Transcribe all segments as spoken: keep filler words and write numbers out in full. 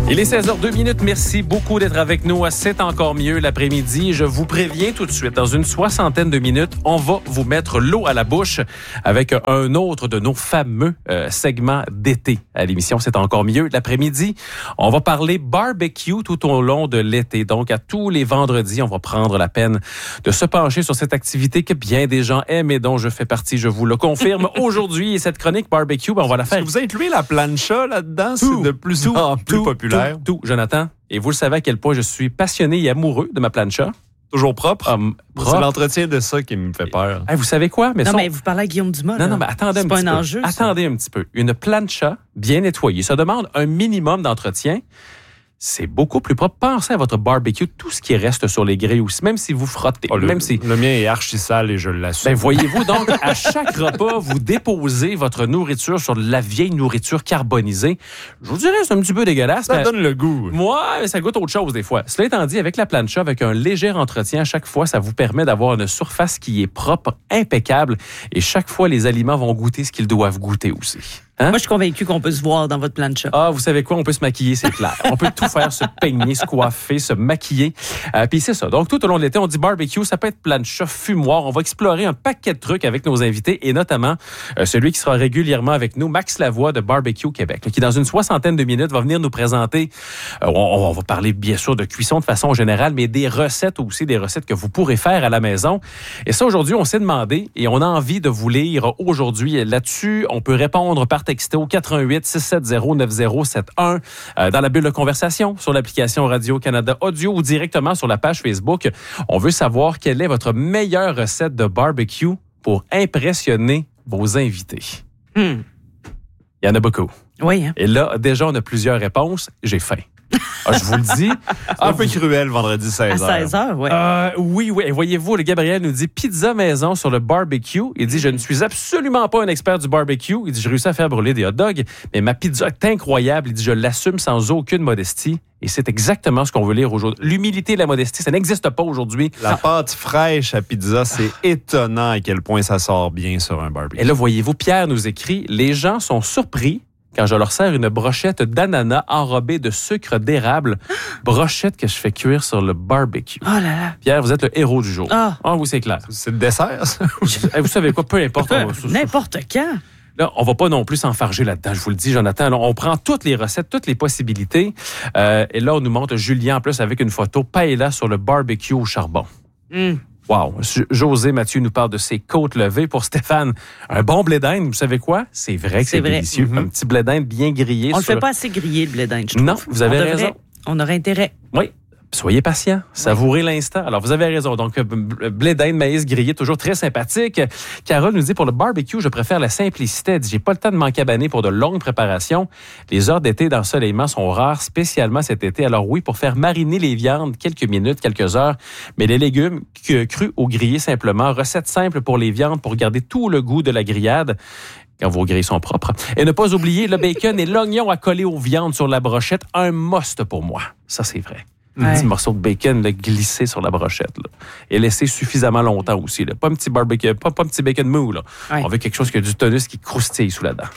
Il est seize heures deux minutes. Merci beaucoup d'être avec nous à C'est encore mieux l'après-midi. Je vous préviens tout de suite, dans une soixantaine de minutes, on va vous mettre l'eau à la bouche avec un autre de nos fameux euh, segments d'été à l'émission C'est encore mieux l'après-midi. On va parler barbecue tout au long de l'été. Donc, à tous les vendredis, on va prendre la peine de se pencher sur cette activité que bien des gens aiment et dont je fais partie, je vous le confirme. Aujourd'hui, cette chronique barbecue, ben, on va la faire. Est-ce que vous incluez la plancha là-dedans? Tout, C'est de plus tout, en plus tout, populaire. Tout, tout, Jonathan. Et vous le savez à quel point je suis passionné et amoureux de ma plancha. Toujours propre? Um, propre. C'est l'entretien de ça qui me fait peur. Hey, vous savez quoi? Mais non, son... mais vous parlez à Guillaume Dumas. Non, là. non, mais attendez c'est un pas petit un peu. enjeu. Ça. Attendez un petit peu. Une plancha bien nettoyée, ça demande un minimum d'entretien. C'est beaucoup plus propre. Pensez à votre barbecue, tout ce qui reste sur les grilles aussi, même si vous frottez. Oh, le, même si... le mien est archi sale et je l'assume. Ben, voyez-vous, donc, à chaque repas, vous déposez votre nourriture sur de la vieille nourriture carbonisée. Je vous dirais, c'est un petit peu dégueulasse. Ça mais... donne le goût. Moi, mais ça goûte autre chose des fois. Cela étant dit, avec la plancha, avec un léger entretien, à chaque fois, ça vous permet d'avoir une surface qui est propre, impeccable. Et chaque fois, les aliments vont goûter ce qu'ils doivent goûter aussi. Hein? Moi, je suis convaincu qu'on peut se voir dans votre plancha. Ah, vous savez quoi? On peut se maquiller, c'est clair. On peut tout faire, se peigner, se coiffer, se maquiller. Euh, Puis c'est ça. Donc, tout au long de l'été, on dit barbecue, ça peut être plancha, fumoir. On va explorer un paquet de trucs avec nos invités et notamment euh, celui qui sera régulièrement avec nous, Max Lavoie de Barbecue Québec, là, qui dans une soixantaine de minutes va venir nous présenter. Euh, on, on va parler bien sûr de cuisson de façon générale, mais des recettes aussi, des recettes que vous pourrez faire à la maison. Et ça, aujourd'hui, on s'est demandé et on a envie de vous lire aujourd'hui là-dessus. On peut répondre par texto quatre un huit six sept zéro neuf zéro sept un euh, dans la bulle de conversation sur l'application Radio-Canada Audio ou directement sur la page Facebook. On veut savoir quelle est votre meilleure recette de barbecue pour impressionner vos invités. Hmm. Il y en a beaucoup. Oui, hein? Et là, déjà, on a plusieurs réponses. J'ai faim. Ah, je vous le dis. Un peu cruel, vendredi seize heures. À seize heures, oui. Euh, oui, oui. Voyez-vous, le Gabriel nous dit pizza maison sur le barbecue. Il dit, je ne suis absolument pas un expert du barbecue. Il dit, j'ai réussi à faire brûler des hot dogs, mais ma pizza est incroyable. Il dit, je l'assume sans aucune modestie. Et c'est exactement ce qu'on veut lire aujourd'hui. L'humilité et la modestie, ça n'existe pas aujourd'hui. La pâte fraîche à pizza, c'est étonnant à quel point ça sort bien sur un barbecue. Et là, voyez-vous, Pierre nous écrit, les gens sont surpris quand je leur sers une brochette d'ananas enrobée de sucre d'érable, brochette que je fais cuire sur le barbecue. Oh là là. Pierre, vous êtes le héros du jour. Ah, Ah oui, c'est clair. C'est le dessert, ça? Eh, vous savez quoi, peu importe. on va- n'importe quand. Là, on va pas non plus s'enfarger là-dedans, je vous le dis, Jonathan. Là, on prend toutes les recettes, toutes les possibilités. Euh, et là, on nous montre Julien, en plus, avec une photo paella sur le barbecue au charbon. Mm. Wow. José Mathieu nous parle de ses côtes levées. Pour Stéphane, un bon blé d'Inde, vous savez quoi? C'est vrai que c'est, C'est vrai. délicieux. Mm-hmm. Un petit blé d'Inde bien grillé. On ne sur... le fait pas assez griller, le blé d'Inde, je trouve. Non, vous avez on devrait, raison. On aurait intérêt. Oui. Soyez patient, savourez l'instant. Alors, vous avez raison. Donc, blé d'Inde, maïs grillé, toujours très sympathique. Carole nous dit, pour le barbecue, je préfère la simplicité. Elle dit, j'ai pas le temps de m'encabaner pour de longues préparations. Les heures d'été d'ensoleillement sont rares, spécialement cet été. Alors oui, pour faire mariner les viandes quelques minutes, quelques heures, mais les légumes crus ou grillés simplement. Recette simple pour les viandes pour garder tout le goût de la grillade quand vos grilles sont propres. Et ne pas oublier le bacon et l'oignon à coller aux viandes sur la brochette. Un must pour moi. Ça, c'est vrai. Un Ouais. petit morceau de bacon là, glissé sur la brochette. Là. Et laissé suffisamment longtemps aussi. Là. Pas un petit barbecue, pas, pas un petit bacon mou. Là. Ouais. On veut quelque chose qui a du tonus qui croustille sous la dent.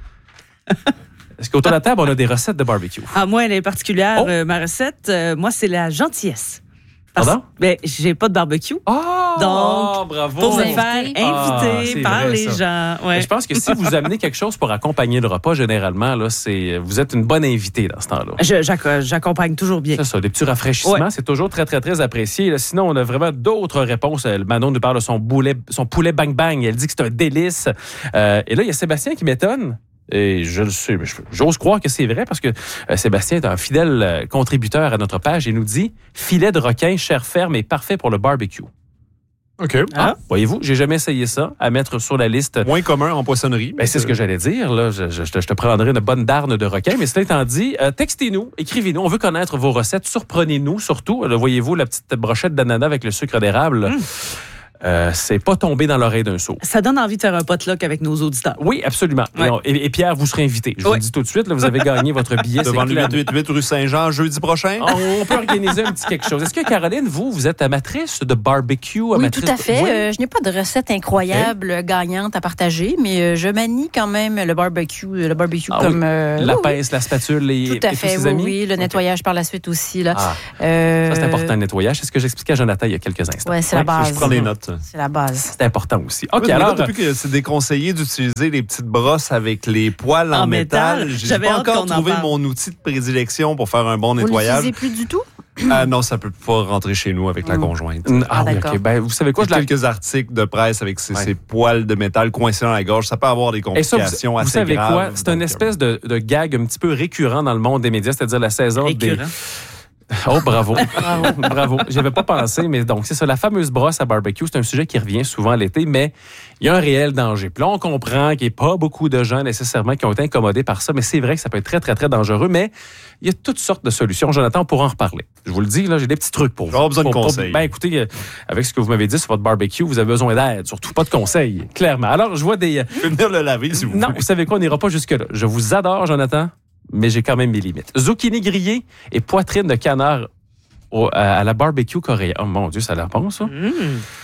Est-ce qu'autour de la table, on a des recettes de barbecue? Ah, moi, elle est particulière, Oh. euh, ma recette. Euh, moi, c'est la gentillesse. Parce- Pardon? Ben, j'ai pas de barbecue. Oh! Donc, bravo! Pour me Invité. faire inviter Ah, c'est par vrai, les ça. gens. Ouais. Je pense que si vous amenez quelque chose pour accompagner le repas, généralement, là, c'est, vous êtes une bonne invitée dans ce temps-là. Je- j'ac- j'accompagne toujours bien. C'est ça, des petits rafraîchissements, Ouais. c'est toujours très, très, très apprécié. Là, sinon, on a vraiment d'autres réponses. Euh, Manon nous parle de son, boulet, son poulet bang bang. Elle dit que c'est un délice. Euh, et là, il y a Sébastien qui m'étonne. Et je le sais, mais je- j'ose croire que c'est vrai parce que euh, Sébastien est un fidèle euh, contributeur à notre page et nous dit « Filet de requin, chair ferme et parfait pour le barbecue ». OK. Ah, voyez-vous, j'ai jamais essayé ça, à mettre sur la liste. Moins commun en poissonnerie. Ben, c'est ce que j'allais dire. Là. Je, je- je te- je te prendrai une bonne darne de requin. Mais cela étant dit, euh, textez-nous, écrivez-nous. On veut connaître vos recettes. Surprenez-nous surtout. Là, voyez-vous la petite brochette d'ananas avec le sucre d'érable. Là. Mm. euh, c'est pas tombé dans l'oreille d'un sourd. Ça donne envie de faire un potluck avec nos auditeurs. Oui, absolument. Ouais. Et, on- et- et Pierre, vous serez invité. Je vous Ouais. le dis tout de suite, là, vous avez gagné votre billet. Devant c'est le clair. huit huit huit rue Saint-Jean, jeudi prochain. On, on peut organiser un petit quelque chose. Est-ce que, Caroline, vous, vous êtes amatrice de barbecue? Oui, amatrice tout à de- fait. Oui. Euh, je n'ai pas de recette incroyable, euh, gagnante à partager, mais euh, je manie quand même le barbecue, euh, le barbecue Ah comme oui. euh, La oui, oui. pince, la spatule et, Tout à et fait, tous ses oui, amis? oui. Le OK. nettoyage par la suite aussi. Là. Ah, Euh, ça, c'est important, le nettoyage. C'est ce que j'expliquais à Jonathan il y a quelques instants. Ouais, c'est la base. Je prends des notes. C'est la base. C'est important aussi. OK, Oui, mais là, alors... depuis que c'est déconseillé d'utiliser les petites brosses avec les poils en, En métal, métal, j'ai j'avais pas hâte encore qu'on en trouvé parle. mon outil de prédilection pour faire un bon Vous nettoyage. l'utilisez plus du tout? Ah non, ça peut pas rentrer chez nous avec la Mm. conjointe. Mm, Ah, Ah, oui, d'accord. OK. Ben, vous savez quoi? Quoi, Je la... quelques articles de presse avec ces, Ouais. ces poils de métal coincés dans la gorge, ça peut avoir des Et ça, complications vous, vous assez savez graves. quoi? C'est une Donc, euh, espèce de, de gag un petit peu récurrent dans le monde des médias, c'est-à-dire la saison des... Écœurant. Oh, bravo. Bravo. Bravo. J'y avais pas pensé, mais donc, c'est ça. La fameuse brosse à barbecue, c'est un sujet qui revient souvent l'été, mais il y a un réel danger. Puis là, on comprend qu'il n'y a pas beaucoup de gens nécessairement qui ont été incommodés par ça, mais c'est vrai que ça peut être très, très, très dangereux, mais il y a toutes sortes de solutions. Jonathan, on pourra en reparler. Je vous le dis, là, j'ai des petits trucs pour vous. Je vais avoir besoin de Pour- pour- conseils. Ben, écoutez, euh, avec ce que vous m'avez dit sur votre barbecue, vous avez besoin d'aide, surtout pas de conseils, clairement. Alors, je vois des... euh, Je peux venir le laver si vous non, voulez. vous savez quoi, on n'ira pas jusque-là. Je vous adore, Jonathan, mais j'ai quand même mes limites. Zucchini grillé et poitrine de canard au- à, à la barbecue coréenne. Oh mon Dieu, ça a l'air bon, ça. Mmh.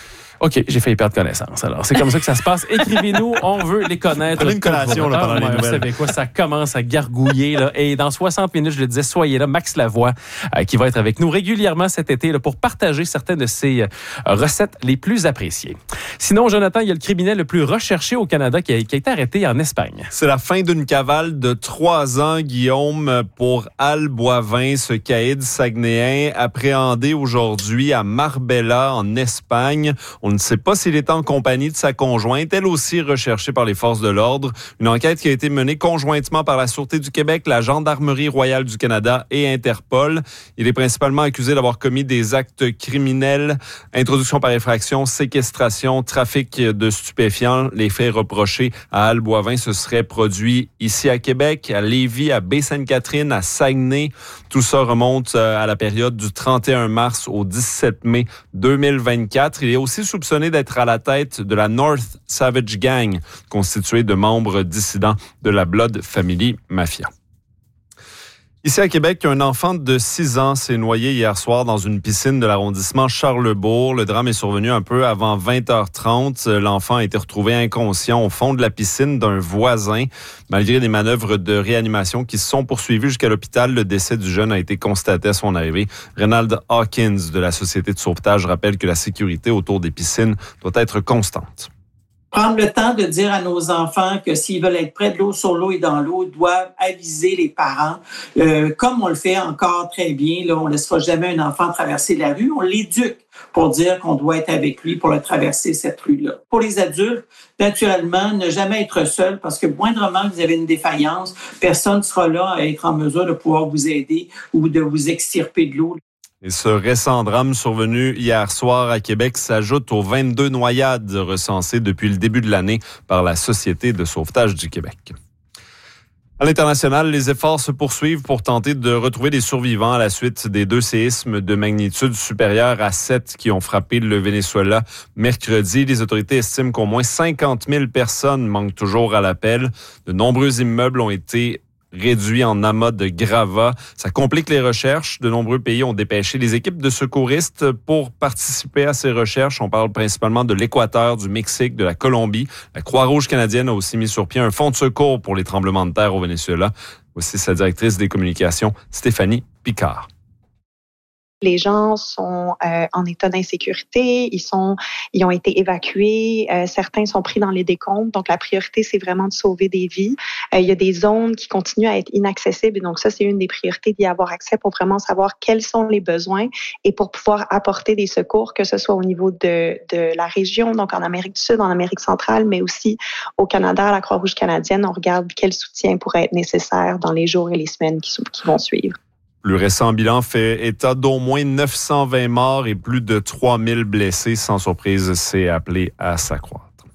OK, j'ai failli perdre connaissance. Alors, c'est comme ça que ça se passe. Écrivez-nous, on veut les connaître. Prenez une collation, là, pendant Ah, les ouais, Vous nouvelles. savez quoi, ça commence à gargouiller. Là. Et dans soixante minutes, je le disais, soyez là. Max Lavoie, euh, qui va être avec nous régulièrement cet été là, pour partager certaines de ses euh, recettes les plus appréciées. Sinon, Jonathan, il y a le criminel le plus recherché au Canada qui a, qui a été arrêté en Espagne. C'est la fin d'une cavale de trois ans, Guillaume, pour Al Boivin, ce caïd saguenéen, appréhendé aujourd'hui à Marbella, en Espagne. On ne sait pas s'il est en compagnie de sa conjointe, elle aussi recherchée par les forces de l'ordre. Une enquête qui a été menée conjointement par la Sûreté du Québec, la Gendarmerie royale du Canada et Interpol. Il est principalement accusé d'avoir commis des actes criminels, introduction par effraction, séquestration, trafic de stupéfiants. Les faits reprochés à Al Boivin se seraient produits ici à Québec, à Lévis, à Baie-Sainte-Catherine, à Saguenay. Tout ça remonte à la période du trente et un mars au dix-sept mai deux mille vingt-quatre. Il est aussi soupçonné d'être à la tête de la North Savage Gang, constituée de membres dissidents de la Blood Family Mafia. Ici à Québec, un enfant de six ans s'est noyé hier soir dans une piscine de l'arrondissement Charlesbourg. Le drame est survenu un peu avant vingt heures trente. L'enfant a été retrouvé inconscient au fond de la piscine d'un voisin. Malgré des manœuvres de réanimation qui se sont poursuivies jusqu'à l'hôpital, le décès du jeune a été constaté à son arrivée. Renald Hawkins de la Société de sauvetage rappelle que la sécurité autour des piscines doit être constante. Prendre le temps de dire à nos enfants que s'ils veulent être près de l'eau, sur l'eau et dans l'eau, doivent aviser les parents. Euh, comme on le fait encore très bien, là, on ne laissera jamais un enfant traverser la rue. On l'éduque pour dire qu'on doit être avec lui pour le traverser cette rue-là. Pour les adultes, naturellement, ne jamais être seul parce que moindrement que vous avez une défaillance, personne ne sera là à être en mesure de pouvoir vous aider ou de vous extirper de l'eau. Et ce récent drame survenu hier soir à Québec s'ajoute aux vingt-deux noyades recensées depuis le début de l'année par la Société de sauvetage du Québec. À l'international, les efforts se poursuivent pour tenter de retrouver des survivants à la suite des deux séismes de magnitude supérieure à sept qui ont frappé le Venezuela mercredi. Les autorités estiment qu'au moins cinquante mille personnes manquent toujours à l'appel. De nombreux immeubles ont été réduit en amas de gravats. Ça complique les recherches. De nombreux pays ont dépêché les équipes de secouristes pour participer à ces recherches. On parle principalement de l'Équateur, du Mexique, de la Colombie. La Croix-Rouge canadienne a aussi mis sur pied un fonds de secours pour les tremblements de terre au Venezuela. Voici sa directrice des communications, Stéphanie Picard. Les gens sont euh, en état d'insécurité, ils sont, ils ont été évacués, euh, certains sont pris dans les décombres. Donc la priorité, c'est vraiment de sauver des vies. Euh, il y a des zones qui continuent à être inaccessibles, et donc ça, c'est une des priorités d'y avoir accès pour vraiment savoir quels sont les besoins et pour pouvoir apporter des secours, que ce soit au niveau de de la région, donc en Amérique du Sud, en Amérique centrale, mais aussi au Canada, à la Croix-Rouge canadienne. On regarde quel soutien pourrait être nécessaire dans les jours et les semaines qui, qui vont suivre. Le récent bilan fait état d'au moins neuf cent vingt morts et plus de trois mille blessés. Sans surprise, c'est appelé à s'accroître.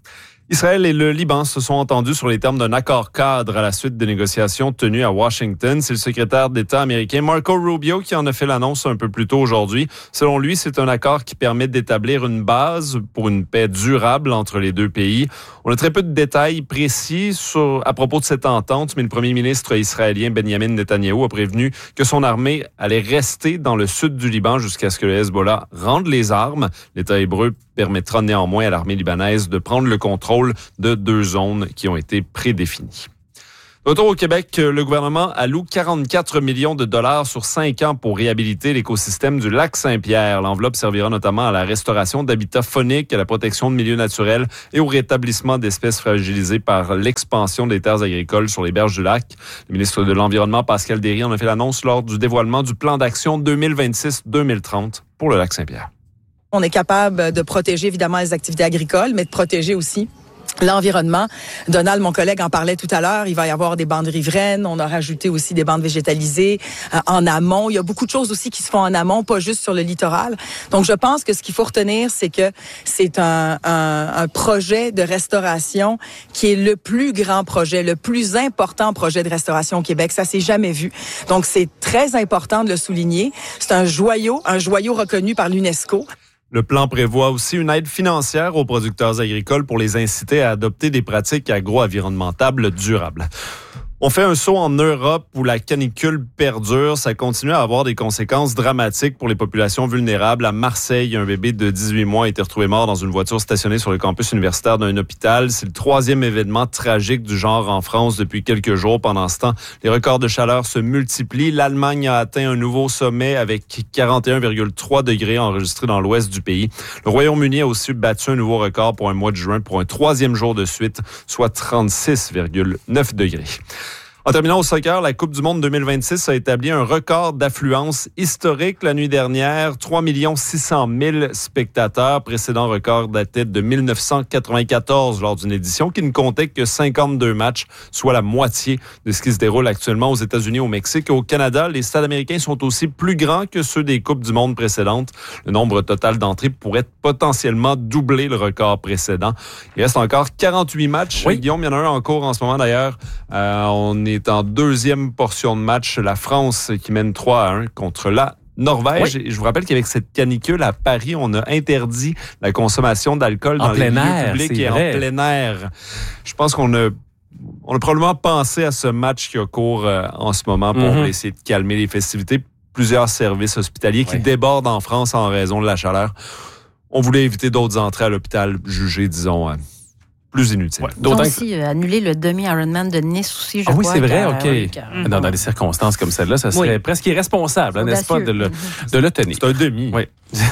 Israël et le Liban se sont entendus sur les termes d'un accord cadre à la suite des négociations tenues à Washington. C'est le secrétaire d'État américain Marco Rubio qui en a fait l'annonce un peu plus tôt aujourd'hui. Selon lui, c'est un accord qui permet d'établir une base pour une paix durable entre les deux pays. On a très peu de détails précis sur, à propos de cette entente, mais le premier ministre israélien Benjamin Netanyahou a prévenu que son armée allait rester dans le sud du Liban jusqu'à ce que le Hezbollah rende les armes. L'État hébreu permettra néanmoins à l'armée libanaise de prendre le contrôle de deux zones qui ont été prédéfinies. De retour au Québec, le gouvernement alloue quarante-quatre millions de dollars sur cinq ans pour réhabiliter l'écosystème du lac Saint-Pierre. L'enveloppe servira notamment à la restauration d'habitats fauniques, à la protection de milieux naturels et au rétablissement d'espèces fragilisées par l'expansion des terres agricoles sur les berges du lac. Le ministre de l'Environnement, Pascal Derry, en a fait l'annonce lors du dévoilement du plan d'action deux mille vingt-six deux mille trente pour le lac Saint-Pierre. On est capable de protéger évidemment les activités agricoles, mais de protéger aussi l'environnement. Donald, mon collègue, en parlait tout à l'heure. Il va y avoir des bandes riveraines. On a rajouté aussi des bandes végétalisées euh, en amont. Il y a beaucoup de choses aussi qui se font en amont, pas juste sur le littoral. Donc, je pense que ce qu'il faut retenir, c'est que c'est un, un, un projet de restauration qui est le plus grand projet, le plus important projet de restauration au Québec. Ça s'est jamais vu. Donc, c'est très important de le souligner. C'est un joyau, un joyau reconnu par l'UNESCO. Le plan prévoit aussi une aide financière aux producteurs agricoles pour les inciter à adopter des pratiques agro-environnementales durables. On fait un saut en Europe où la canicule perdure. Ça continue à avoir des conséquences dramatiques pour les populations vulnérables. À Marseille, un bébé de dix-huit mois a été retrouvé mort dans une voiture stationnée sur le campus universitaire d'un hôpital. C'est le troisième événement tragique du genre en France depuis quelques jours. Pendant ce temps, les records de chaleur se multiplient. L'Allemagne a atteint un nouveau sommet avec quarante et un virgule trois degrés enregistrés dans l'ouest du pays. Le Royaume-Uni a aussi battu un nouveau record pour un mois de juin pour un troisième jour de suite, soit trente-six virgule neuf degrés. En terminant au soccer, la Coupe du monde deux mille vingt-six a établi un record d'affluence historique la nuit dernière. trois millions six cent mille spectateurs. Précédent record datait de dix-neuf cent quatre-vingt-quatorze lors d'une édition qui ne comptait que cinquante-deux matchs, soit la moitié de ce qui se déroule actuellement aux États-Unis, au Mexique et au Canada. Les stades américains sont aussi plus grands que ceux des Coupes du monde précédentes. Le nombre total d'entrées pourrait potentiellement doubler le record précédent. Il reste encore quarante-huit matchs. Oui. Guillaume, il y en a un en cours en ce moment d'ailleurs. Euh, on est est en deuxième portion de match. La France qui mène trois à un contre la Norvège. Oui. Je vous rappelle qu'avec cette canicule à Paris, on a interdit la consommation d'alcool dans les lieux publics et vrai. en plein air. Je pense qu'on a on a probablement pensé à ce match qui a cours euh, en ce moment pour mm-hmm. essayer de calmer les festivités. Plusieurs services hospitaliers oui. qui débordent en France en raison de la chaleur. On voulait éviter d'autres entrées à l'hôpital jugées, disons, euh, plus inutile. Ouais. Ils ont aussi euh, annulé le demi-Ironman de Nice aussi, je ah, crois. Oui, c'est vrai, car, OK. Oui, car, mm-hmm. dans, dans des circonstances comme celle-là, ça serait oui. presque irresponsable, hein, n'est-ce pas, de le, de le tenir. C'est un demi. Oui.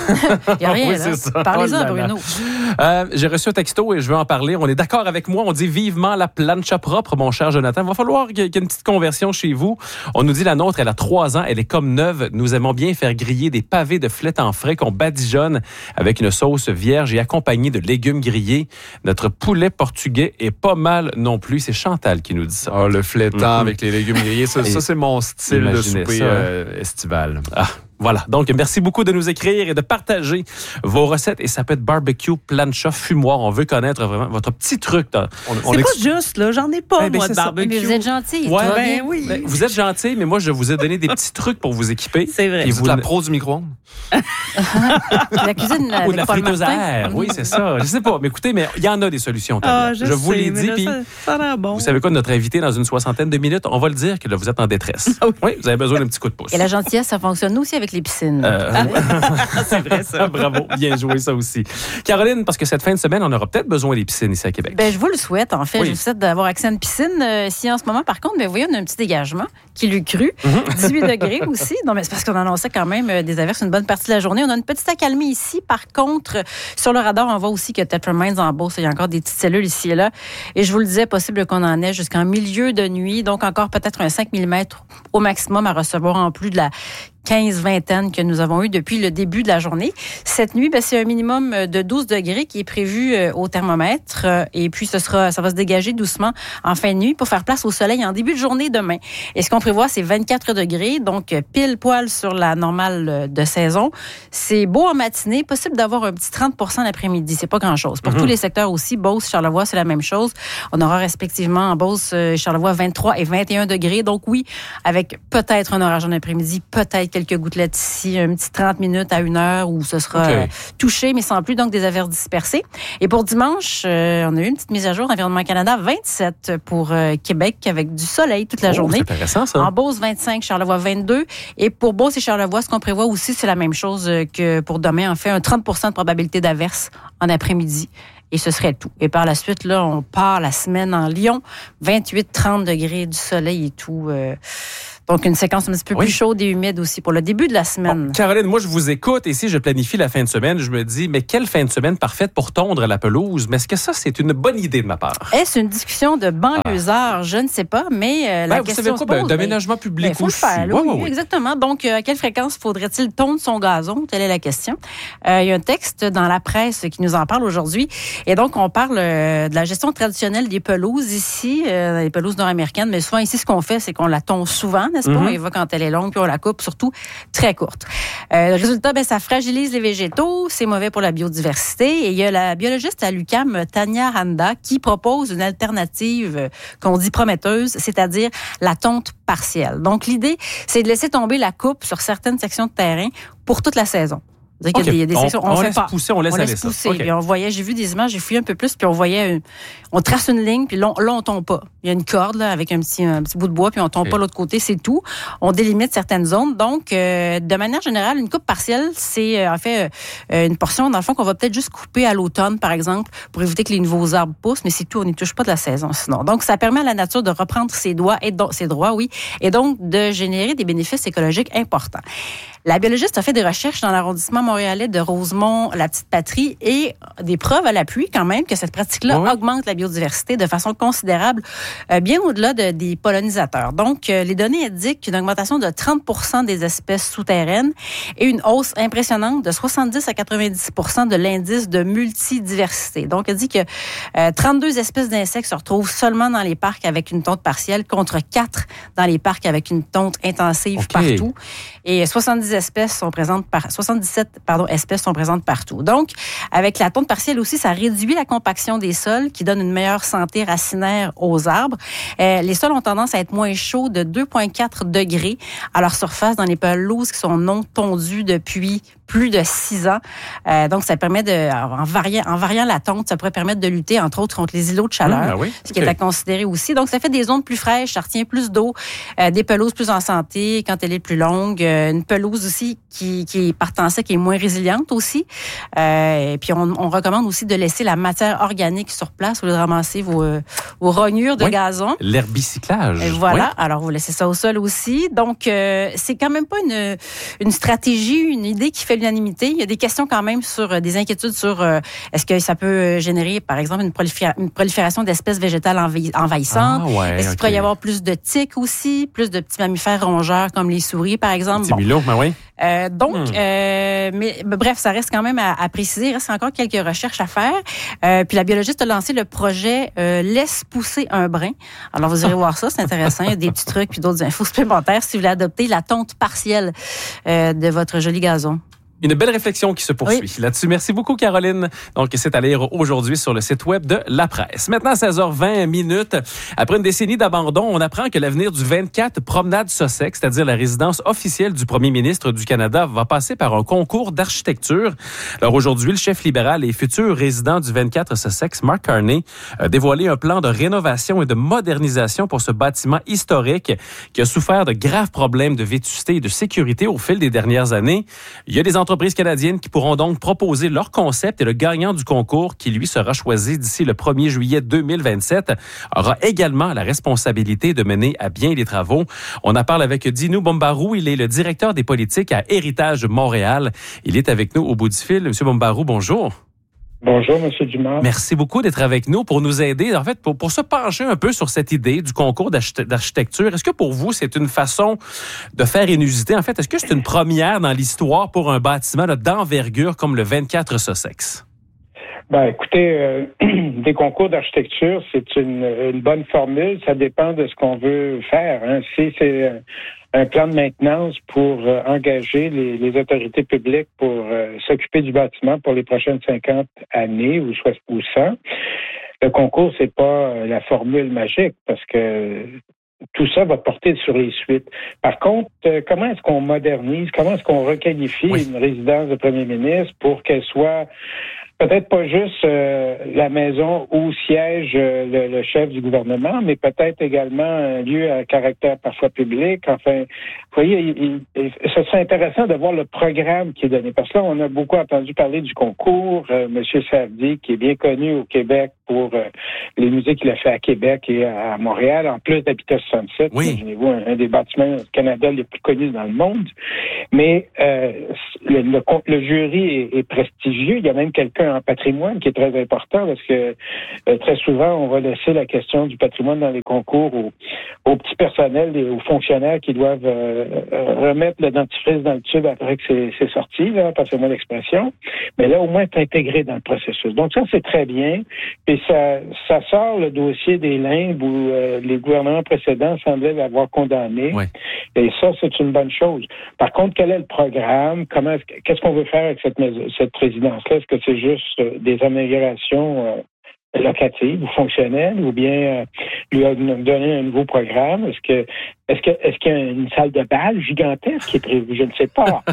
Il n'y a rien, oui, là. Ça. Parlez-en, oh Bruno. Euh, j'ai reçu un texto et je veux en parler. On est d'accord avec moi. On dit vivement la plancha propre, mon cher Jonathan. Il va falloir qu'il y ait une petite conversion chez vous. On nous dit la nôtre, elle a trois ans, elle est comme neuve. Nous aimons bien faire griller des pavés de flette en frais qu'on badigeonne avec une sauce vierge et accompagnée de légumes grillés. Notre poulet portugais est pas mal non plus. C'est Chantal qui nous dit ça. Oh, le flétan mm-hmm. avec les légumes grillés, ça, ça c'est mon style de souper ça, euh, estival. Ah. Voilà. Donc, merci beaucoup de nous écrire et de partager vos recettes. Et ça peut être barbecue, plancha, fumoir. On veut connaître vraiment votre petit truc. On, on c'est ex... pas juste, là. J'en ai pas, ben, moi, de barbecue. Mais vous êtes gentil. Ouais, ben, oui. Ben, vous êtes gentil, mais moi, je vous ai donné des petits trucs pour vous équiper. C'est vrai. Et vous, vous la pro du micro-ondes? La cuisine, la, ou de la friteuse à air. Oui, c'est ça. Je sais pas. Mais écoutez, mais il y en a des solutions. Ah, je, je vous sais, l'ai dit. Puis, ça, ça a l'air bon. Vous savez quoi, notre invité dans une soixantaine de minutes, on va le dire que là, vous êtes en détresse. oui. oui, vous avez besoin d'un petit coup de pouce. Et la gentillesse, ça fonctionne aussi avec les piscines. Euh, c'est vrai, ça. Bravo, bien joué, ça aussi. Caroline, parce que cette fin de semaine, on aura peut-être besoin des piscines ici à Québec. Ben, je vous le souhaite, en fait. Oui. Je vous souhaite d'avoir accès à une piscine. Euh, si en ce moment, par contre, ben, vous voyez, on a un petit dégagement qui l'eût cru. Mm-hmm. dix-huit degrés aussi. Non, mais c'est parce qu'on annonçait quand même euh, des averses une bonne partie de la journée. On a une petite accalmie ici. Par contre, euh, sur le radar, on voit aussi que Tetra Mines en Beauce, il y a encore des petites cellules ici et là. Et je vous le disais, possible qu'on en ait jusqu'en milieu de nuit. Donc, encore peut-être un cinq millimètres au maximum à recevoir en plus de la quinze vingtaine que nous avons eu depuis le début de la journée. Cette nuit, ben, c'est un minimum de douze degrés qui est prévu euh, au thermomètre. Euh, et puis, ce sera, ça va se dégager doucement en fin de nuit pour faire place au soleil en début de journée demain. Et ce qu'on prévoit, c'est vingt-quatre degrés, donc pile poil sur la normale de saison. C'est beau en matinée, possible d'avoir un petit trente pour cent l'après-midi. C'est pas grand-chose. Pour mm-hmm. tous les secteurs aussi, Beauce, Charlevoix, c'est la même chose. On aura respectivement en Beauce, euh, Charlevoix, vingt-trois et vingt et un degrés. Donc oui, avec peut-être un orage en après-midi, peut-être quelques gouttelettes ici, un petit trente minutes à une heure où ce sera okay. euh, touché, mais sans plus, donc des averses dispersées. Et pour dimanche, euh, on a eu une petite mise à jour d'Environnement Canada, vingt-sept pour euh, Québec, avec du soleil toute la oh, journée. C'est intéressant, ça. En Beauce, vingt-cinq, Charlevoix, vingt-deux. Et pour Beauce et Charlevoix, ce qu'on prévoit aussi, c'est la même chose que pour demain. En fait, un trente pour cent de probabilité d'averse en après-midi. Et ce serait tout. Et par la suite, là, on part la semaine en Lyon, vingt-huit trente degrés, du soleil et tout. Euh, donc, une séquence un petit peu oui. plus chaude et humide aussi pour le début de la semaine. Bon, Caroline, moi, je vous écoute et si je planifie la fin de semaine, je me dis, mais quelle fin de semaine parfaite pour tondre la pelouse? Mais est-ce que ça, c'est une bonne idée de ma part? Est-ce une discussion de banlieusards? Ah. Je ne sais pas, mais euh, la ben, question vous savez se quoi? pose. Ben, d'aménagement public ben, faut aussi. Le faire, là, oui, oui, oui, oui. Exactement. Donc, euh, à quelle fréquence faudrait-il tondre son gazon? Telle est la question. Euh, il y a un texte dans la presse qui nous en parle aujourd'hui. Et donc, on parle euh, de la gestion traditionnelle des pelouses ici, euh, les pelouses nord-américaines. Mais souvent, ici, ce qu'on fait, c'est qu'on la tonde souvent, n'est-ce pas? Mm-hmm. On y va quand elle est longue, puis on la coupe, surtout très courte. Euh, le résultat, ben, ça fragilise les végétaux, c'est mauvais pour la biodiversité. Et il y a la biologiste à l'U Q A M, Tania Randa, qui propose une alternative euh, qu'on dit prometteuse, c'est-à-dire la tonte partielle. Donc, l'idée, c'est de laisser tomber la coupe sur certaines sections de terrain pour toute la saison. Okay. Il y a des, il y a des sections, on, on, on fait laisse pas. pousser, on laisse on aller laisse ça. pousser. Okay. Puis on voyait, j'ai vu des images, j'ai fouillé un peu plus, puis on voyait, une, on trace une ligne, puis là, là on tombe pas. Il y a une corde là avec un petit, un petit bout de bois, puis on tombe okay. pas de l'autre côté, c'est tout. On délimite certaines zones. Donc, euh, de manière générale, une coupe partielle, c'est euh, en fait euh, une portion dans le fond qu'on va peut-être juste couper à l'automne, par exemple, pour éviter que les nouveaux arbres poussent, mais c'est tout. On n'y touche pas de la saison, sinon. Donc, ça permet à la nature de reprendre ses droits et donc ses droits, oui, et donc de générer des bénéfices écologiques importants. La biologiste a fait des recherches dans l'arrondissement montréalais de Rosemont, la petite patrie, et des preuves à l'appui quand même que cette pratique-là oui. augmente la biodiversité de façon considérable, euh, bien au-delà de, des pollinisateurs. Donc, euh, les données indiquent une augmentation de trente pour cent des espèces souterraines et une hausse impressionnante de soixante-dix à quatre-vingt-dix pour cent de l'indice de multidiversité. Donc, elle dit que euh, trente-deux espèces d'insectes se retrouvent seulement dans les parcs avec une tonte partielle contre quatre dans les parcs avec une tonte intensive okay. partout. Et soixante-dix espèces sont présentes par soixante-dix-sept pardon espèces sont présentes partout. Donc avec la tonte partielle aussi, ça réduit la compaction des sols qui donne une meilleure santé racinaire aux arbres. Euh, les sols ont tendance à être moins chauds de deux virgule quatre degrés à leur surface dans les pelouses qui sont non tondues depuis plus de six ans. Euh, donc, ça permet de, en variant, en variant la tonte, ça pourrait permettre de lutter, entre autres, contre les îlots de chaleur, mmh, ben oui. ce qui okay. est à considérer aussi. Donc, ça fait des zones plus fraîches, ça retient plus d'eau, euh, des pelouses plus en santé quand elle est plus longue, euh, une pelouse aussi qui, qui est partant ça, qui est moins résiliente aussi. Euh, et puis, on, on recommande aussi de laisser la matière organique sur place au lieu de ramasser vos, euh, vos rognures de oui. gazon. L'herbicyclage. Et voilà. Oui. Alors, vous laissez ça au sol aussi. Donc, euh, c'est quand même pas une, une stratégie, une idée qui fait l'unanimité. Il y a des questions quand même sur euh, des inquiétudes sur euh, est-ce que ça peut générer, par exemple, une, proliféra- une prolifération d'espèces végétales envahi- envahissantes. Ah, ouais, est-ce okay. qu'il pourrait y avoir plus de tiques aussi, plus de petits mammifères rongeurs comme les souris, par exemple. Bon. Milo, ben oui. Euh, donc, hmm. euh, mais bref, ça reste quand même à, à préciser. Il reste encore quelques recherches à faire. Euh, puis la biologiste a lancé le projet euh, Laisse pousser un brin. Alors, vous irez voir ça, c'est intéressant. Il y a des petits trucs puis d'autres infos supplémentaires si vous voulez adopter la tonte partielle euh, de votre joli gazon. Une belle réflexion qui se poursuit oui. là-dessus. Merci beaucoup, Caroline. Donc, c'est à lire aujourd'hui sur le site web de La Presse. Maintenant, seize heures vingt minutes. Après une décennie d'abandon, on apprend que l'avenir du vingt-quatre Promenade Sussex, c'est-à-dire la résidence officielle du premier ministre du Canada, va passer par un concours d'architecture. Alors, aujourd'hui, le chef libéral et futur résident du vingt-quatre Sussex, Mark Carney, a dévoilé un plan de rénovation et de modernisation pour ce bâtiment historique qui a souffert de graves problèmes de vétusté et de sécurité au fil des dernières années. Il y a des entreprises canadiennes qui pourront donc proposer leur concept et le gagnant du concours, qui lui sera choisi d'ici le premier juillet deux mille vingt-sept, aura également la responsabilité de mener à bien les travaux. On en parle avec Dino Bombarou. Il est le directeur des politiques à Héritage Montréal. Il est avec nous au bout du fil. Monsieur Bombarou, bonjour. Bonjour, M. Dumas. Merci beaucoup d'être avec nous pour nous aider, en fait, pour, pour se pencher un peu sur cette idée du concours d'architecture. Est-ce que pour vous, c'est une façon de faire inusité? En fait, est-ce que c'est une première dans l'histoire pour un bâtiment là, d'envergure comme le vingt-quatre Sussex? Ben, écoutez, euh, des concours d'architecture, c'est une, une bonne formule. Ça dépend de ce qu'on veut faire. Hein. Si c'est un plan de maintenance pour euh, engager les, les autorités publiques pour euh, s'occuper du bâtiment pour les prochaines cinquante années ou, ou cent, le concours, c'est pas euh, la formule magique parce que tout ça va porter sur les suites. Par contre, euh, comment est-ce qu'on modernise, comment est-ce qu'on requalifie oui. une résidence de premier ministre pour qu'elle soit peut-être pas juste euh, la maison où siège euh, le, le chef du gouvernement, mais peut-être également un lieu à caractère parfois public. Enfin, vous voyez, il, il, ce serait intéressant de voir le programme qui est donné. Parce que là, on a beaucoup entendu parler du concours. Euh, Monsieur Sardy, qui est bien connu au Québec pour euh, les musées qu'il a fait à Québec et à Montréal, en plus d'Habitat soixante-sept. Oui. Imaginez-vous, un, un des bâtiments du Canada les plus connus dans le monde. Mais euh, le, le, le jury est, est prestigieux. Il y a même quelqu'un en patrimoine qui est très important parce que euh, très souvent, on va laisser la question du patrimoine dans les concours aux, aux petits personnels et aux fonctionnaires qui doivent euh, euh, remettre le dentifrice dans le tube après que c'est, c'est sorti, là, passez-moi l'expression. Mais là, au moins, c'est intégré dans le processus. Donc ça, c'est très bien. Et ça, ça sort le dossier des limbes où euh, les gouvernements précédents semblaient l'avoir condamné. Oui. Et ça, c'est une bonne chose. Par contre, quel est le programme? Comment est-ce, qu'est-ce qu'on veut faire avec cette, cette résidence-là? Est-ce que c'est juste euh, des améliorations euh, locatives ou fonctionnelles ou bien euh, lui donner un nouveau programme? Est-ce que est-ce que est-ce qu'il y a une salle de bal gigantesque qui est prévue? Je ne sais pas.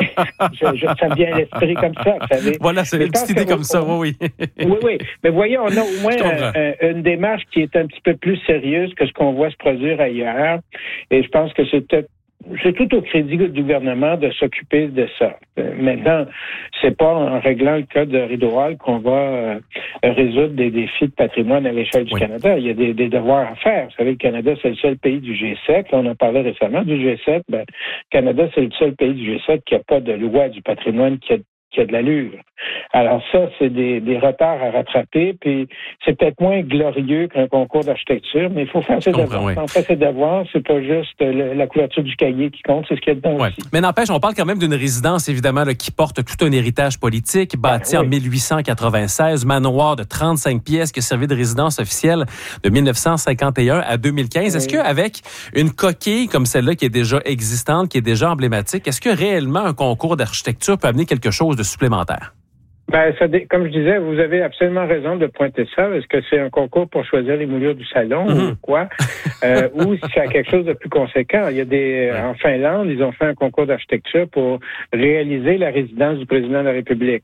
je, je, ça me vient à l'esprit comme ça, vous savez. Voilà, c'est une petite idée comme ça, oui, oui. oui, oui. Mais voyez, on a au moins un, un, une démarche qui est un petit peu plus sérieuse que ce qu'on voit se produire ailleurs. Et je pense que c'est peut-être c'est tout au crédit du gouvernement de s'occuper de ça. Euh, maintenant, c'est pas en réglant le cas de Rideau Hall qu'on va euh, résoudre des défis de patrimoine à l'échelle du oui. Canada. Il y a des, des devoirs à faire. Vous savez, le Canada, c'est le seul pays du G sept. Là, on en parlait récemment du G sept. Ben, le Canada, c'est le seul pays du G sept qui n'a pas de loi du patrimoine qui a qui a de l'allure. Alors ça, c'est des, des retards à rattraper, puis c'est peut-être moins glorieux qu'un concours d'architecture, mais il faut faire ses devoirs. Oui. En fait, ses devoirs, c'est pas juste le, la couverture du cahier qui compte, c'est ce qu'il y a dedans ouais. aussi. Mais n'empêche, on parle quand même d'une résidence, évidemment, là, qui porte tout un héritage politique, bâtie ben, oui. en mille huit cent quatre-vingt-seize, manoir de trente-cinq pièces qui a servi de résidence officielle de mille neuf cent cinquante et un à deux mille quinze. Oui. Est-ce qu'avec une coquille comme celle-là qui est déjà existante, qui est déjà emblématique, est-ce que réellement un concours d'architecture peut amener quelque chose de supplémentaire? Ben, ça dé... comme je disais, vous avez absolument raison de pointer ça. Est-ce que c'est un concours pour choisir les moulures du salon mm-hmm. ou quoi? euh, ou si c'est quelque chose de plus conséquent. Il y a des, ouais. en Finlande, ils ont fait un concours d'architecture pour réaliser la résidence du président de la République.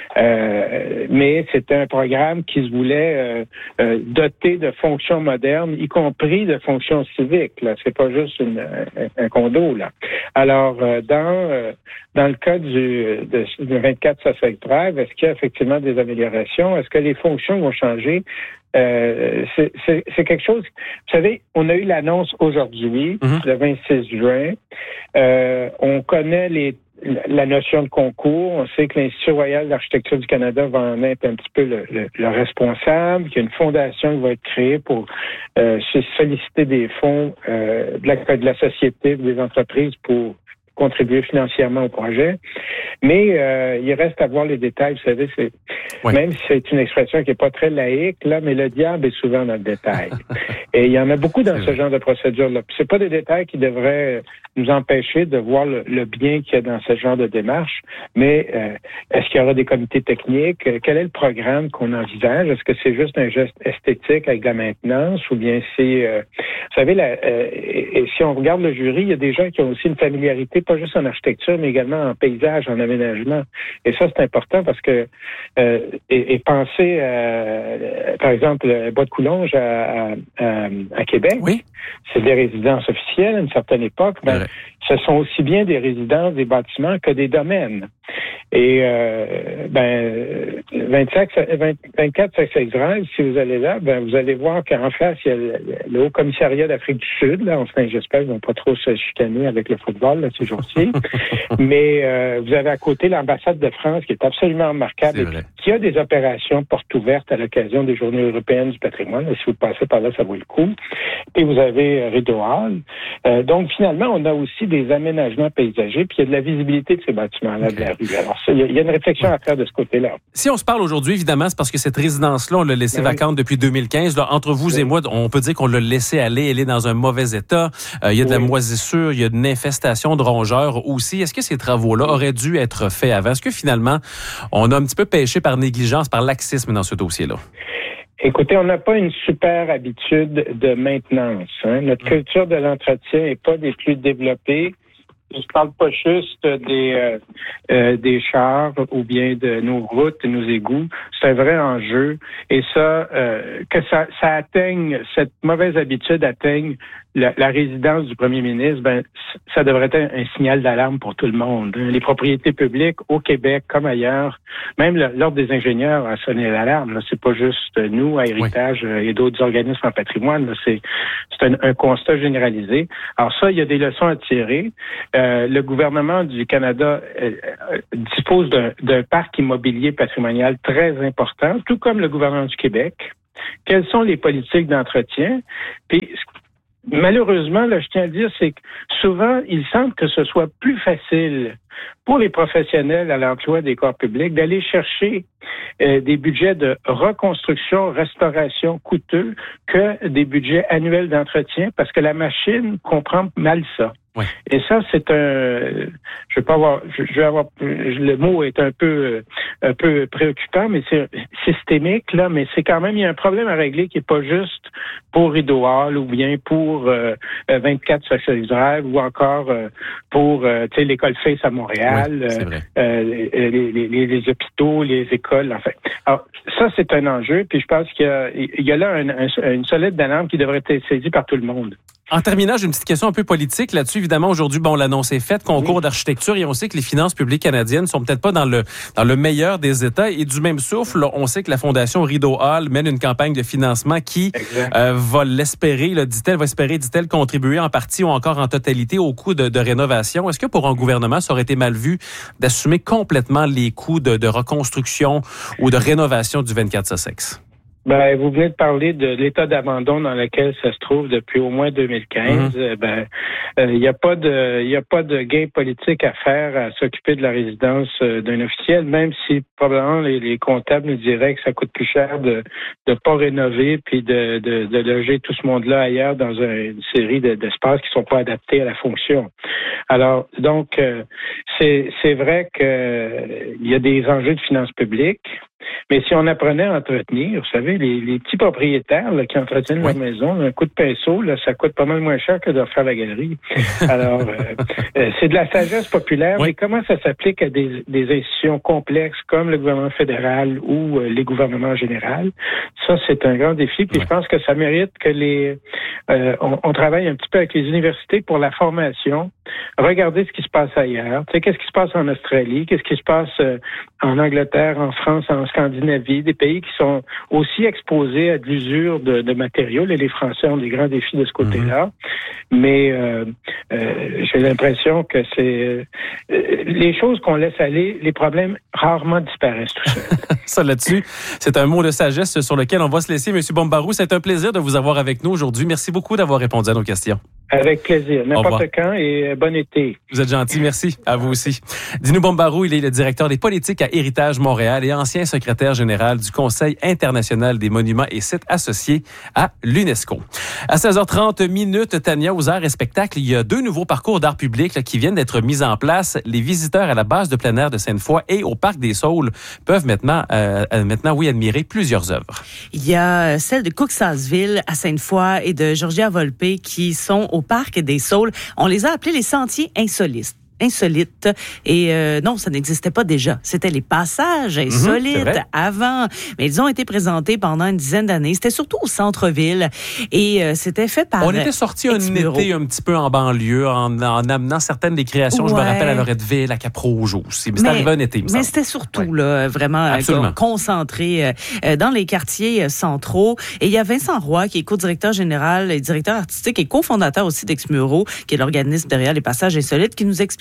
Euh, mais c'était un programme qui se voulait euh, euh, doter de fonctions modernes, y compris de fonctions civiques. Là, c'est pas juste une, un, un condo là. Alors, euh, dans euh, dans le cas du, de, du vingt-quatre Sussex Drive, est-ce qu'il y a effectivement des améliorations? Est-ce que les fonctions vont changer? Euh, c'est, c'est, c'est quelque chose... Vous savez, on a eu l'annonce aujourd'hui, mm-hmm. le vingt-six juin. Euh, on connaît les, la notion de concours. On sait que l'Institut royal d'architecture du Canada va en être un petit peu le, le, le responsable, qu'il y a une fondation qui va être créée pour euh, solliciter des fonds euh, de, la, de la société, des entreprises pour contribuer financièrement au projet. Mais euh, il reste à voir les détails. Vous savez, c'est oui. même si c'est une expression qui n'est pas très laïque, là, mais le diable est souvent dans le détail. Et il y en a beaucoup dans c'est ce vrai. genre de procédure-là. C'est pas des détails qui devraient nous empêcher de voir le, le bien qu'il y a dans ce genre de démarche, mais euh, est-ce qu'il y aura des comités techniques? Quel est le programme qu'on envisage? Est-ce que c'est juste un geste esthétique avec de la maintenance ou bien c'est... Euh, vous savez, la, euh, et, et si on regarde le jury, il y a des gens qui ont aussi une familiarité, pas juste en architecture, mais également en paysage, en aménagement. Et ça, c'est important parce que euh, et, et penser, euh, par exemple, le Bois de Coulonges à, à, à Québec, oui. c'est des résidences officielles à une certaine époque. Ben, ouais. Ce sont aussi bien des résidences, des bâtiments que des domaines. Et euh, ben vingt-cinq, vingt, vingt-quatre Sussex Drive, si vous allez là, ben vous allez voir qu'en face, il y a le, le Haut Commissariat d'Afrique du Sud. Là, enfin, j'espère qu'ils vont pas trop se chicaner avec le football là, ces jours-ci. Mais euh, vous avez à côté l'ambassade de France qui est absolument remarquable et qui a des opérations portes ouvertes à l'occasion des Journées européennes du patrimoine. Si vous passez par là, ça vaut le coup. Et vous avez Rideau Hall. Euh, donc, finalement, on a aussi des aménagements paysagers, puis il y a de la visibilité de ces bâtiments-là okay. de la rue. Alors, ça, il y a une réflexion ouais. à faire de ce côté-là. Si on se parle aujourd'hui, évidemment, c'est parce que cette résidence-là, on l'a laissée ben vacante oui. depuis deux mille quinze. Là, entre vous oui. et moi, on peut dire qu'on l'a laissée aller. Elle est dans un mauvais état. Euh, il y a de oui. la moisissure, il y a une infestation de rongeurs aussi. Est-ce que ces travaux-là auraient dû être faits avant? Est-ce que finalement, on a un petit peu péché par négligence, par laxisme dans ce dossier-là? Écoutez, on n'a pas une super habitude de maintenance. Hein? Notre mmh. culture de l'entretien n'est pas des plus développées. Je ne parle pas juste des euh, euh, des chars ou bien de nos routes et nos égouts. C'est un vrai enjeu. Et ça, euh, que ça, ça atteigne, cette mauvaise habitude atteigne la, la résidence du premier ministre, ben ça devrait être un signal d'alarme pour tout le monde. Les propriétés publiques au Québec comme ailleurs, même le, l'Ordre des ingénieurs a sonné l'alarme. Là, c'est pas juste nous, à Héritage oui. et d'autres organismes en patrimoine. Là, c'est c'est un, un constat généralisé. Alors ça, il y a des leçons à tirer. Euh, le gouvernement du Canada euh, dispose d'un, d'un parc immobilier patrimonial très important, tout comme le gouvernement du Québec. Quelles sont les politiques d'entretien? Puis malheureusement, là, je tiens à dire, c'est que souvent, il semble que ce soit plus facile pour les professionnels à l'emploi des corps publics d'aller chercher euh, des budgets de reconstruction, restauration coûteux que des budgets annuels d'entretien parce que la machine comprend mal ça. Oui. Et ça, c'est un, je vais pas avoir, je, je vais avoir, le mot est un peu, un peu préoccupant, mais c'est systémique, là, mais c'est quand même, il y a un problème à régler qui est pas juste pour Rideau Hall ou bien pour, euh, vingt-quatre Social Drive ou encore, euh, pour, euh, tu sais, l'école Face à Montréal, oui, euh, les, les, les, les hôpitaux, les écoles, enfin. Alors, ça, c'est un enjeu, puis je pense qu'il y a, il y a là un, un, une solide alarme qui devrait être saisie par tout le monde. En terminant, j'ai une petite question un peu politique là-dessus. Évidemment, aujourd'hui, bon, l'annonce est faite, concours oui. d'architecture, et on sait que les finances publiques canadiennes sont peut-être pas dans le dans le meilleur des états. Et du même souffle, là, on sait que la Fondation Rideau Hall mène une campagne de financement qui euh, va l'espérer, là, dit-elle, va espérer, dit-elle, contribuer en partie ou encore en totalité aux coûts de, de rénovation. Est-ce que pour un gouvernement, ça aurait été mal vu d'assumer complètement les coûts de, de reconstruction ou de rénovation du vingt-quatre Sussex? Ben, vous venez de parler de l'état d'abandon dans lequel ça se trouve depuis au moins deux mille quinze. Mm-hmm. Ben, il euh, n'y a pas de, il y a pas de gain politique à faire à s'occuper de la résidence euh, d'un officiel, même si probablement les, les comptables nous diraient que ça coûte plus cher de de pas rénover puis de, de, de loger tout ce monde-là ailleurs dans une série de, d'espaces qui sont pas adaptés à la fonction. Alors, donc, euh, c'est c'est vrai que euh, il y a des enjeux de finances publiques. Mais si on apprenait à entretenir, vous savez, les, les petits propriétaires là, qui entretiennent oui. leur maison, un coup de pinceau, là, ça coûte pas mal moins cher que de refaire la galerie. Alors, euh, euh, c'est de la sagesse populaire, oui. mais comment ça s'applique à des, des institutions complexes comme le gouvernement fédéral ou euh, les gouvernements en général? Ça, c'est un grand défi. Puis oui. je pense que ça mérite que les euh, on, on travaille un petit peu avec les universités pour la formation. Regardez ce qui se passe ailleurs. Tu sais, qu'est-ce qui se passe en Australie? Qu'est-ce qui se passe euh, en Angleterre, en France, en Scandinavie, des pays qui sont aussi exposés à de l'usure de, de matériaux. Et les Français ont des grands défis de ce côté-là. Mm-hmm. Mais euh, euh, j'ai l'impression que c'est euh, les choses qu'on laisse aller, les problèmes rarement disparaissent tout seuls. Ça là-dessus, c'est un mot de sagesse sur lequel on va se laisser. Monsieur Bombarou, c'est un plaisir de vous avoir avec nous aujourd'hui. Merci beaucoup d'avoir répondu à nos questions. Avec plaisir. N'importe quand et bon été. Vous êtes gentil. Merci. À vous aussi. Dino Bombarou, il est le directeur des politiques à Héritage Montréal et ancien secrétaire général du Conseil international des monuments et sites associés à l'UNESCO. À seize heures trente minutes, Tania, aux arts et spectacles, il y a deux nouveaux parcours d'art public là, qui viennent d'être mis en place. Les visiteurs à la base de plein air de Sainte-Foy et au Parc des Saules peuvent maintenant, euh, maintenant, oui, admirer plusieurs œuvres. Il y a celle de Cooksasville à Sainte-Foy et de Georgia Volpe qui sont au Parc des Saules. On les a appelés les sentiers insolites. insolites. Et euh, non, ça n'existait pas déjà. C'était les passages insolites mmh, avant. Mais ils ont été présentés pendant une dizaine d'années. C'était surtout au centre-ville. Et euh, c'était fait par... On était sortis un été un petit peu en banlieue en, en amenant certaines des créations. Ouais. Je me rappelle à Loretteville, à Cap-Rouge aussi. Mais c'était arrivé un été, il me semble. Mais c'était surtout ouais. là, vraiment euh, concentré euh, dans les quartiers euh, centraux. Et il y a Vincent Roy, qui est co-directeur général et directeur artistique et cofondateur aussi d'Exmuro, qui est l'organisme derrière les passages insolites, qui nous explique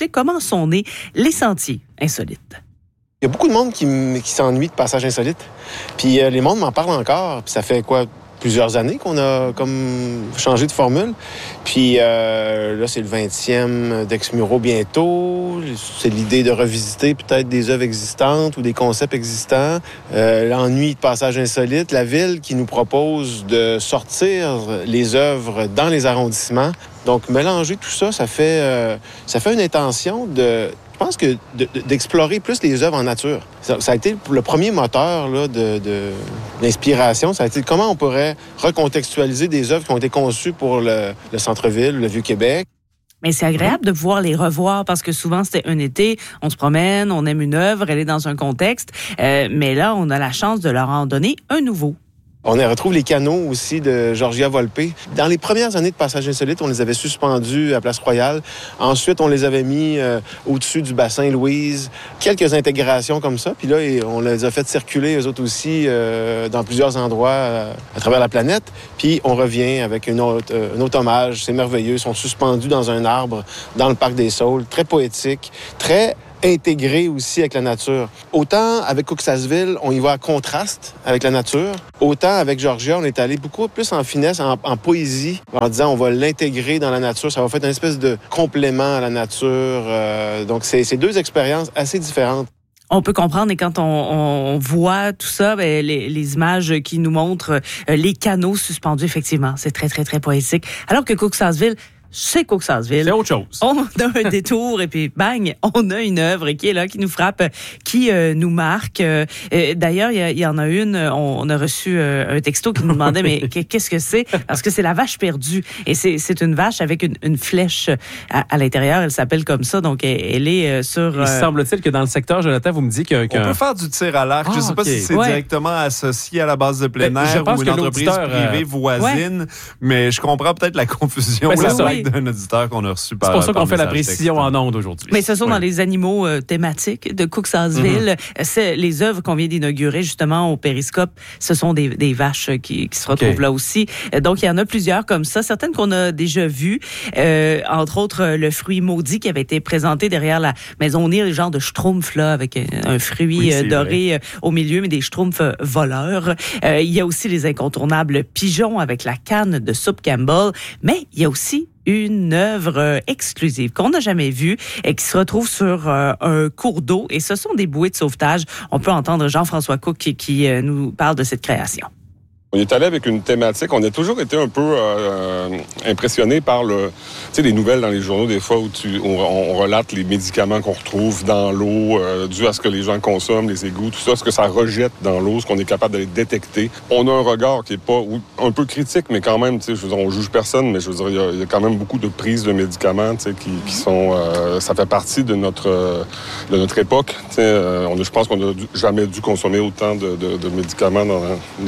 comment sont nés les sentiers insolites. Il y a beaucoup de monde qui, qui s'ennuie de passages insolites. Puis euh, les mondes m'en parlent encore. Puis ça fait quoi? Plusieurs années qu'on a comme changé de formule. Puis euh, là, c'est le vingtième d'Exmuro bientôt. C'est l'idée de revisiter peut-être des œuvres existantes ou des concepts existants. Euh, l'ennui de passage insolite, la ville qui nous propose de sortir les œuvres dans les arrondissements. Donc, mélanger tout ça, ça fait, euh, ça fait une intention de... Je pense que de, de, d'explorer plus les œuvres en nature. Ça, ça a été le premier moteur là, de, de, d'inspiration. Ça a été comment on pourrait recontextualiser des œuvres qui ont été conçues pour le, le centre-ville, le Vieux-Québec. Mais c'est agréable de pouvoir les revoir parce que souvent, c'était un été, on se promène, on aime une œuvre, elle est dans un contexte. Euh, mais là, on a la chance de leur en donner un nouveau. On y retrouve les canaux aussi de Georgia Volpe. Dans les premières années de Passage insolite, on les avait suspendus à Place Royale. Ensuite, on les avait mis euh, au-dessus du bassin Louise. Quelques intégrations comme ça. Puis là, on les a fait circuler, eux autres aussi, euh, dans plusieurs endroits euh, à travers la planète. Puis on revient avec une autre, euh, un autre hommage. C'est merveilleux. Ils sont suspendus dans un arbre, dans le Parc des Saules. Très poétique, très... intégré aussi avec la nature. Autant avec Cooksasville, on y va à contraste avec la nature. Autant avec Georgia, on est allé beaucoup plus en finesse, en, en poésie, en disant on va l'intégrer dans la nature. Ça va faire une espèce de complément à la nature. Euh, donc, c'est, c'est deux expériences assez différentes. On peut comprendre, et quand on, on voit tout ça, ben, les, les images qui nous montrent euh, les canaux suspendus, effectivement, c'est très, très, très poétique. Alors que Cooksasville, c'est Cooksasville. C'est autre chose. On a un détour et puis bang, on a une œuvre qui est là, qui nous frappe, qui euh, nous marque. Euh, d'ailleurs, il y, y en a une, on, on a reçu euh, un texto qui nous demandait mais qu'est-ce que c'est? Parce que c'est la vache perdue. Et c'est, c'est une vache avec une, une flèche à, à l'intérieur. Elle s'appelle comme ça, donc elle, elle est euh, sur... Euh... Il semble-t-il que dans le secteur, Jonathan, vous me dites que... On peut faire du tir à l'arc. Ah, je ne sais pas okay. si c'est ouais. directement associé à la base de plein air ou une entreprise privée voisine, ouais. mais je comprends peut-être la confusion ben, la ça. blague d'un auditeur qu'on a reçu par C'est pour ça qu'on fait la texte. précision en ondes aujourd'hui. Mais ce sont oui. dans les animaux euh, thématiques de Cooksasville. Mm-hmm. C'est les œuvres qu'on vient d'inaugurer justement au Périscope. Ce sont des, des vaches qui, qui se retrouvent okay. là aussi. Donc, il y en a plusieurs comme ça. Certaines qu'on a déjà vues. Euh, entre autres, le fruit maudit qui avait été présenté derrière la maison Neil, le genre de schtroumpf là, avec un, un fruit oui, euh, doré euh, au milieu, mais des schtroumpfs euh, voleurs. Euh, il y a aussi les incontournables pigeons avec la canne de soupe Campbell. Mais il y a aussi une œuvre exclusive qu'on n'a jamais vue et qui se retrouve sur euh, un cours d'eau. Et ce sont des bouées de sauvetage. On peut entendre Jean-François Cook qui, qui euh, nous parle de cette création. On est allé avec une thématique. On a toujours été un peu euh, impressionné par le, tu sais, les nouvelles dans les journaux des fois où tu, on, on relate les médicaments qu'on retrouve dans l'eau, euh, dû à ce que les gens consomment, les égouts, tout ça, ce que ça rejette dans l'eau, ce qu'on est capable de les détecter. On a un regard qui est pas un peu critique, mais quand même, tu sais, je veux dire, on juge personne, mais je veux dire, il y a, il y a quand même beaucoup de prises de médicaments, tu sais, qui, qui sont, euh, ça fait partie de notre, de notre époque. Tu sais, euh, on a, je pense qu'on n'a jamais dû consommer autant de, de, de médicaments dans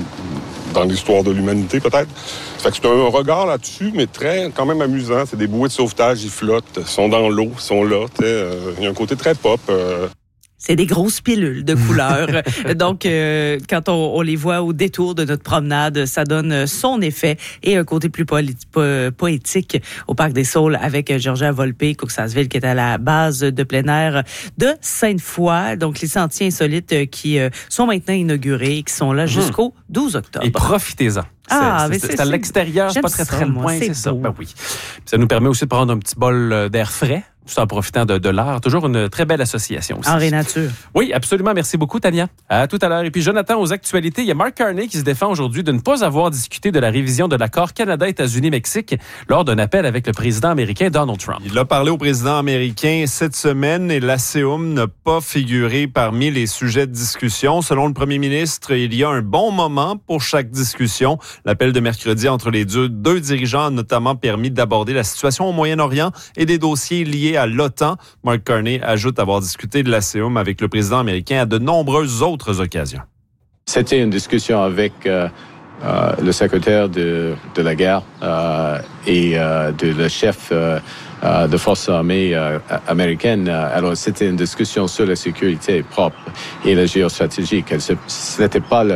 dans l'histoire de l'humanité, peut-être. Fait que c'est un regard là-dessus, mais très, quand même amusant. C'est des bouées de sauvetage, ils flottent, ils sont dans l'eau, ils sont là. Il euh, y a un côté très pop. Euh... C'est des grosses pilules de couleurs. Donc, euh, quand on, on les voit au détour de notre promenade, ça donne son effet et un côté plus po- po- poétique au Parc des Saules avec Georgia Volpe, Cooksasville, qui est à la base de plein air de Sainte-Foy. Donc, les sentiers insolites qui euh, sont maintenant inaugurés et qui sont là jusqu'au douze octobre. Et profitez-en. Ah, c'est, mais c'est, c'est, c'est à l'extérieur, c'est pas très, très loin, c'est, c'est ça. Ben oui. Ça nous permet aussi de prendre un petit bol d'air frais, tout en profitant de, de l'air. Toujours une très belle association aussi. Art et nature. Oui, absolument. Merci beaucoup, Tania. À tout à l'heure. Et puis, Jonathan, aux actualités, il y a Mark Carney qui se défend aujourd'hui de ne pas avoir discuté de la révision de l'accord Canada-États-Unis-Mexique lors d'un appel avec le président américain Donald Trump. Il a parlé au président américain cette semaine et l'ASEUM n'a pas figuré parmi les sujets de discussion. Selon le premier ministre, il y a un bon moment pour chaque discussion. L'appel de mercredi entre les deux, deux dirigeants a notamment permis d'aborder la situation au Moyen-Orient et des dossiers liés à l'OTAN. Mark Carney ajoute avoir discuté de l'ASEUM avec le président américain à de nombreuses autres occasions. C'était une discussion avec euh, euh, le secrétaire de, de la guerre euh, et euh, de, le chef euh, euh, de forces armées euh, américaines. Alors, c'était une discussion sur la sécurité propre et la géostratégie. Ce n'était pas le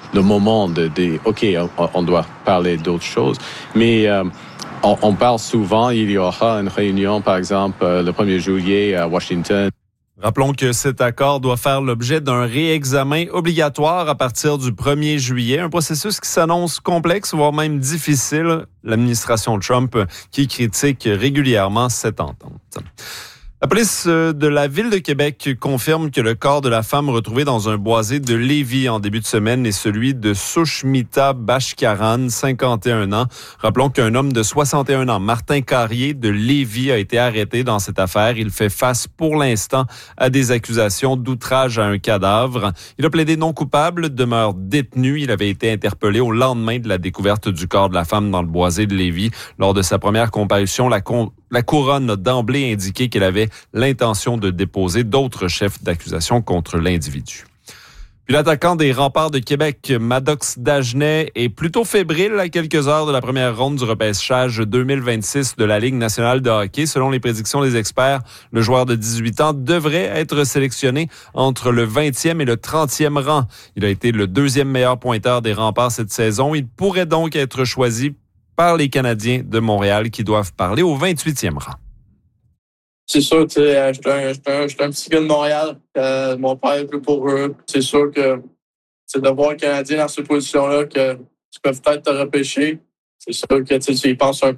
le moment de, de OK, on, on doit parler d'autres choses. Mais euh, on, on parle souvent, il y aura une réunion, par exemple, euh, le premier juillet à Washington. Rappelons que cet accord doit faire l'objet d'un réexamen obligatoire à partir du premier juillet, un processus qui s'annonce complexe, voire même difficile. L'administration Trump qui critique régulièrement cette entente. La police de la Ville de Québec confirme que le corps de la femme retrouvée dans un boisé de Lévis en début de semaine est celui de Sushmita Bashkaran, cinquante et un ans. Rappelons qu'un homme de soixante et un ans, Martin Carrier de Lévis, a été arrêté dans cette affaire. Il fait face pour l'instant à des accusations d'outrage à un cadavre. Il a plaidé non coupable, demeure détenu. Il avait été interpellé au lendemain de la découverte du corps de la femme dans le boisé de Lévis. Lors de sa première comparution, la con- La couronne a d'emblée indiqué qu'elle avait l'intention de déposer d'autres chefs d'accusation contre l'individu. Puis l'attaquant des Remparts de Québec, Maddox Dagenet, est plutôt fébrile à quelques heures de la première ronde du repêchage deux mille vingt-six de la Ligue nationale de hockey. Selon les prédictions des experts, le joueur de dix-huit ans devrait être sélectionné entre le vingtième et le trentième rang. Il a été le deuxième meilleur pointeur des Remparts cette saison. Il pourrait donc être choisi par les Canadiens de Montréal qui doivent parler au vingt-huitième rang. C'est sûr, tu sais, je suis un, un, un petit gars de Montréal. Euh, mon père est plus pour eux. C'est sûr que c'est de voir un Canadien dans cette position-là que tu peux peut-être te repêcher. C'est sûr que tu y penses un peu.